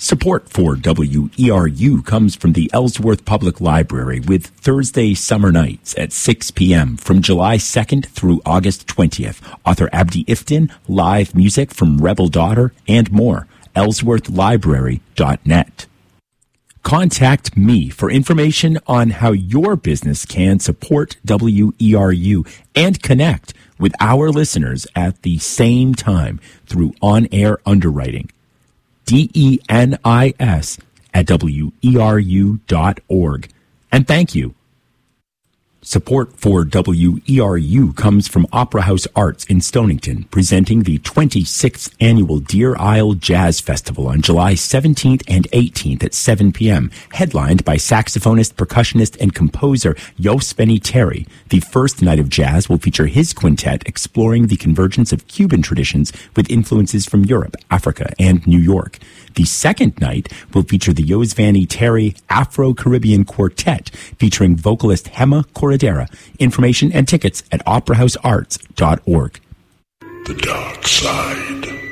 Support for WERU comes from the Ellsworth Public Library with Thursday Summer Nights at 6 p.m. from July 2nd through August 20th. Author Abdi Iftin, live music from Rebel Daughter, and more. ellsworthlibrary.net. Contact me for information on how your business can support WERU and connect with our listeners at the same time through on-air underwriting. DENIS@WERU.org. And thank you. Support for WERU comes from Opera House Arts in Stonington, presenting the 26th Annual Deer Isle Jazz Festival on July 17th and 18th at 7 p.m., headlined by saxophonist, percussionist, and composer Jos Benny Terry. The first night of jazz will feature his quintet exploring the convergence of Cuban traditions with influences from Europe, Africa, and New York. The second night will feature the Jos Vanny Terry Afro-Caribbean Quartet, featuring vocalist Hema Corredera. Information and tickets at operahousearts.org. The Dark Side.